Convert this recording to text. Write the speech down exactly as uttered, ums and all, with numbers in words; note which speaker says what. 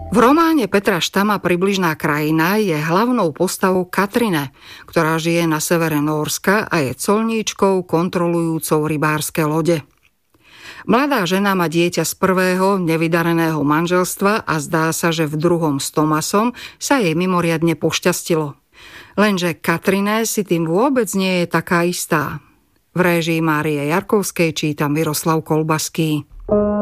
Speaker 1: V románe Petra Štama Približná krajina je hlavnou postavou Katrine, ktorá žije na severe Nórska a je colníčkou kontrolujúcou rybárske lode. Mladá žena má dieťa z prvého nevydareného manželstva a zdá sa, že v druhom s Tomasom sa jej mimoriadne pošťastilo. Lenže Katrine si tým vôbec nie je taká istá. V réžii Márie Jarkovskej číta Miroslav Kolbaský.